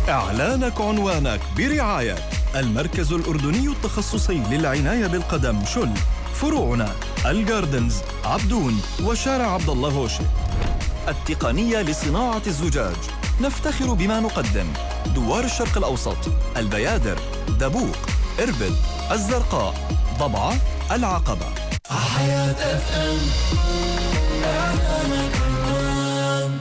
إعلانك عنوانك برعاية المركز الأردني التخصصي للعناية بالقدم شل، فروعنا الجاردنز، عبدون، وشارع عبد الله هوشي. التقنية لصناعة الزجاج، نفتخر بما نقدم: دوار الشرق الأوسط، البيادر، دبوق، إربد، الزرقاء، ضبعة، العقبة. حياة FM إعلانك عنوان.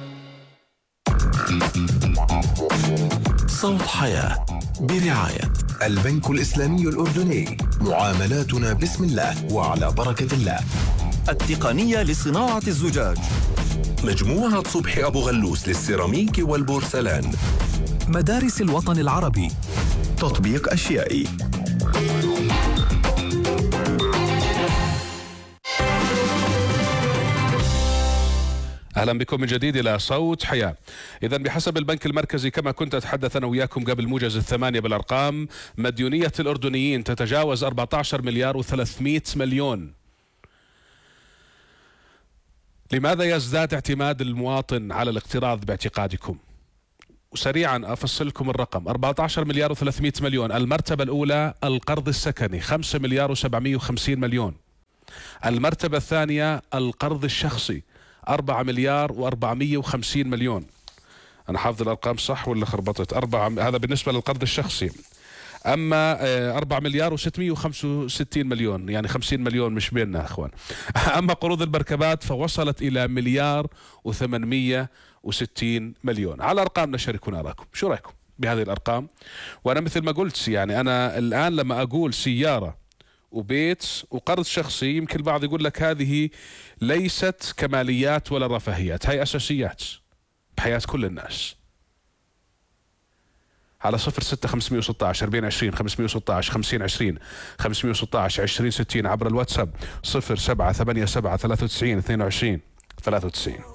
صوت حياة برعاية البنك الإسلامي الأردني، معاملاتنا بسم الله وعلى بركة الله. التقنية لصناعة الزجاج، مجموعة صبحي أبو غلوس للسيراميك والبورسلان. مدارس الوطن العربي، تطبيق أشيائي. أهلا بكم من جديد إلى صوت حياة. إذن بحسب البنك المركزي، كما كنت أتحدث أنا وياكم قبل موجز 8 بالأرقام، مديونية الأردنيين تتجاوز 14 مليار و300 مليون. لماذا يزداد اعتماد المواطن على الاقتراض باعتقادكم؟ وسريعا أفصلكم الرقم: 14 مليار و300 مليون. المرتبة الأولى القرض السكني 5 مليار و750 مليون. المرتبة الثانية القرض الشخصي 4 مليار و450 مليون. أنا حافظ الأرقام صح ولا خربطت؟ هذا بالنسبة للقرض الشخصي. أما 4 مليار و665 مليون، يعني 50 مليون مش بيننا أخوان. أما قروض المركبات فوصلت إلى مليار و860 مليون. على أرقامنا شاركونا رأيكم، شو رأيكم بهذه الأرقام؟ وأنا مثل ما قلت، يعني أنا الآن لما أقول سيارة وبيت وقرض شخصي، يمكن البعض يقول لك هذه ليست كماليات ولا رفاهيات، هاي أساسيات بحياة كل الناس. على 06516 4020 516 5020 516 2060 عبر الواتساب 0787 93 22 93.